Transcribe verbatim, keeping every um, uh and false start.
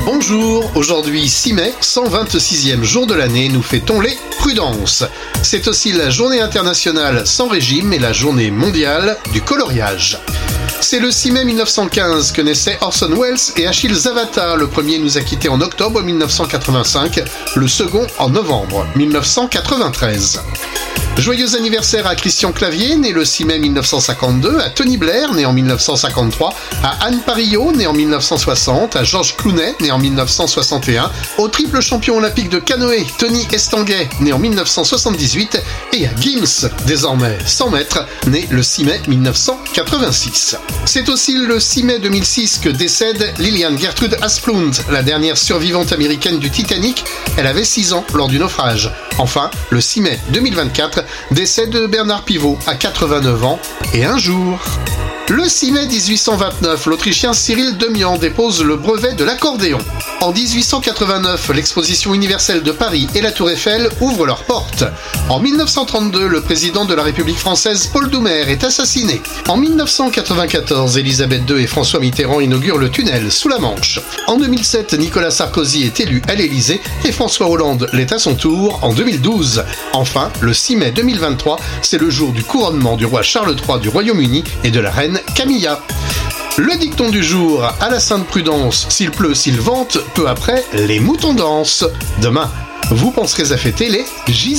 Bonjour, aujourd'hui six mai, cent vingt-sixième jour de l'année, nous fêtons les prudences. C'est aussi la journée internationale sans régime et la journée mondiale du coloriage. C'est le six mai mille neuf cent quinze que naissaient Orson Welles et Achille Zavata. Le premier nous a quittés en octobre mille neuf cent quatre-vingt-cinq, le second en novembre mille neuf cent quatre-vingt-treize. Joyeux anniversaire à Christian Clavier, né le six mai mille neuf cent cinquante-deux, à Tony Blair, né en mille neuf cent cinquante-trois, à Anne Parillot, né en mille neuf cent soixante, à Georges Clooney, né en mille neuf cent soixante et un, au triple champion olympique de canoë, Tony Estanguet, né en mille neuf cent soixante-dix-huit, et à Gims, désormais cent mètres, né le six mai mille neuf cent quatre-vingt-six. C'est aussi le six mai deux mille six que décède Lillian Gertrude Asplund, la dernière survivante américaine du Titanic. Elle avait six ans lors du naufrage. Enfin, le six mai deux mille vingt-quatre, décès de Bernard Pivot à quatre-vingt-neuf ans et un jour. Le six mai dix-huit cent vingt-neuf, l'Autrichien Cyril Demian dépose le brevet de l'accordéon. En dix-huit cent quatre-vingt-neuf, l'exposition universelle de Paris et la Tour Eiffel ouvrent leurs portes. En mille neuf cent trente-deux, le président de la République française, Paul Doumer, est assassiné. En mille neuf cent quatre-vingt-quatorze, Élisabeth deux et François Mitterrand inaugurent le tunnel sous la Manche. En deux mille sept, Nicolas Sarkozy est élu à l'Élysée et François Hollande l'est à son tour en deux mille douze. Enfin, le six mai deux mille vingt-trois, c'est le jour du couronnement du roi Charles trois du Royaume-Uni et de la reine Camilla. Le dicton du jour, à la Sainte Prudence, s'il pleut, s'il vente, peu après, les moutons dansent. Demain, vous penserez à fêter les J